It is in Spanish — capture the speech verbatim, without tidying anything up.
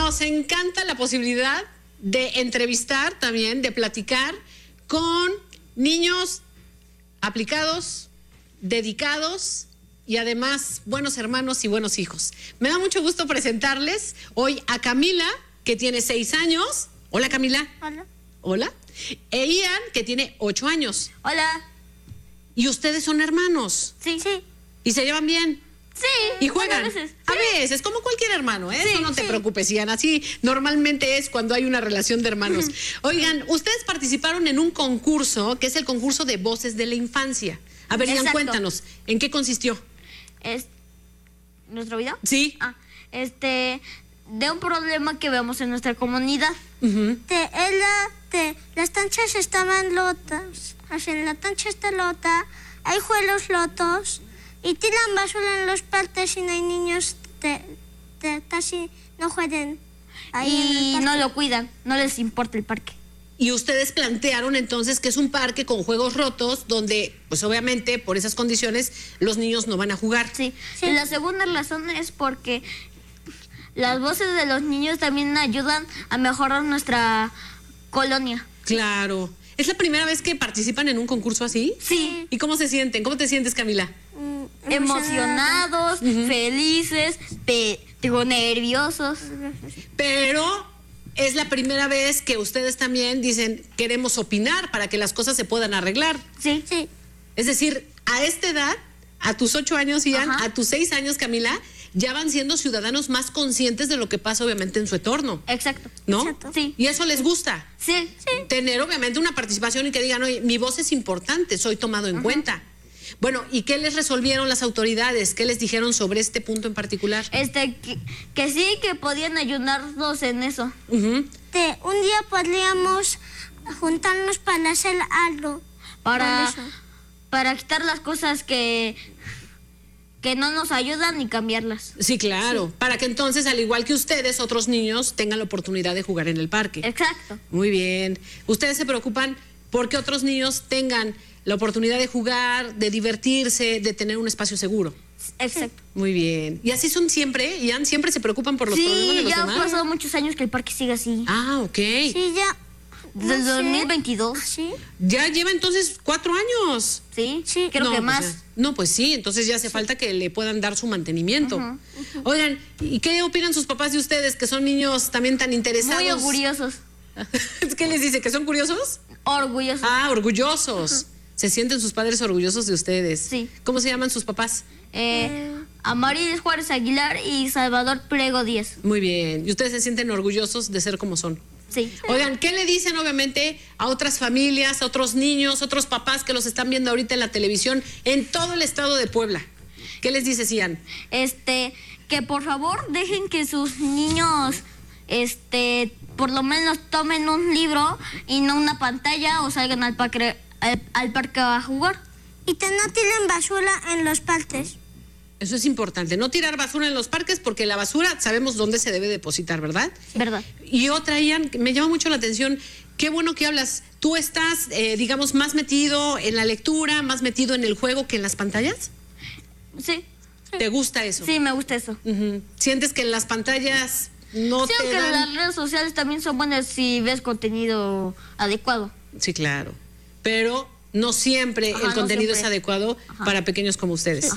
nos encanta la posibilidad de entrevistar también, de platicar con niños aplicados, dedicados y además buenos hermanos y buenos hijos. Me da mucho gusto presentarles hoy a Camila, que tiene seis años. Hola, Camila. Hola. Hola. E Ian, que tiene ocho años. Hola. ¿Y ustedes son hermanos? Sí. Sí. ¿Y se llevan bien? Sí. ¿Y juegan? A veces. A Sí. veces, como cualquier hermano, ¿eh? Sí, Eso no te sí. preocupes, Ian. Así normalmente es cuando hay una relación de hermanos. Oigan, ustedes participaron en un concurso, que es el concurso de voces de la infancia. A ver, Ian, Exacto. cuéntanos, ¿en qué consistió? Es ¿Nuestro video? Sí. Ah, este, de un problema que vemos en nuestra comunidad. Ujú. Te, ella, te, las tanchas estaban lotas. Así, la tancha está lota, hay juegos lotos y tiran basura en los parques y no hay niños te, te, casi no juegan ahí en el Y parque. no lo cuidan, no les importa el parque. Y ustedes plantearon entonces que es un parque con juegos rotos donde, pues obviamente, por esas condiciones, los niños no van a jugar. Sí. Sí. Y la segunda razón es porque las voces de los niños también ayudan a mejorar nuestra colonia. Claro. ¿Es la primera vez que participan en un concurso así? Sí. ¿Y cómo se sienten? ¿Cómo te sientes, Camila? Mm, Emocionados, felices, pe- digo, nerviosos. Pero es la primera vez que ustedes también dicen, queremos opinar para que las cosas se puedan arreglar. Sí. Sí. Es decir, a esta edad, a tus ocho años, Ian, Ajá. a tus seis años, Camila, ya van siendo ciudadanos más conscientes de lo que pasa obviamente en su entorno, Exacto. ¿no? Exacto. Sí. Y eso les gusta. Sí. Sí. Tener obviamente una participación y que digan, oye, mi voz es importante, soy tomado en cuenta. Bueno, ¿y qué les resolvieron las autoridades? ¿Qué les dijeron sobre este punto en particular? Este, que, que sí, que podían ayudarnos en eso. Ujú. Te, un día podríamos juntarnos para hacer algo. Para, Con eso. para quitar las cosas que, que no nos ayudan y cambiarlas. Sí, claro. Para que entonces, al igual que ustedes, otros niños tengan la oportunidad de jugar en el parque. Exacto. Muy bien. ¿Ustedes se preocupan porque otros niños tengan la oportunidad de jugar, de divertirse, de tener un espacio seguro? Exacto. Muy bien. ¿Y así son siempre? ¿Ian? ¿Siempre se preocupan por los problemas de Sí, los ya han demás? pasado muchos años que el parque sigue así. Ah, ok. Sí, ya. Desde el no sé. dos mil veintidós. ¿Sí? Ya lleva entonces cuatro años. Sí, Sí. creo No, que pues más. ya- no, pues sí, entonces ya hace falta que le puedan dar su mantenimiento. Oigan, ¿y qué opinan sus papás de ustedes, que son niños también tan interesados? Muy orgullosos. ¿Qué les dice? ¿Que son curiosos? Orgullosos. Ah, orgullosos. Se sienten sus padres orgullosos de ustedes. Sí. ¿Cómo se llaman sus papás? Eh, Amarilis Juárez Aguilar y Salvador Pliego Díaz. Muy bien. ¿Y ustedes se sienten orgullosos de ser como son? Sí. Oigan, ¿qué le dicen obviamente a otras familias, a otros niños, otros papás que los están viendo ahorita en la televisión en todo el estado de Puebla? ¿Qué les dice, Ian? Este, que por favor dejen que sus niños, este, por lo menos tomen un libro y no una pantalla o salgan al parque, al, al parque a jugar. Y te no tiren basura en los parques. Eso es importante, no tirar basura en los parques porque la basura sabemos dónde se debe depositar, ¿verdad? ¿Verdad? Y otra, Ian, que me llama mucho la atención, qué bueno que hablas. ¿Tú estás, eh, digamos, más metido en la lectura, más metido en el juego que en las pantallas? Sí. ¿Te gusta eso? Sí, me gusta eso. Ujú. ¿Sientes que en las pantallas no Sí, te aunque dan...? las redes sociales también son buenas si ves contenido adecuado. Sí, claro. Pero no siempre Ajá, el no contenido siempre. es adecuado Ajá. para pequeños como ustedes.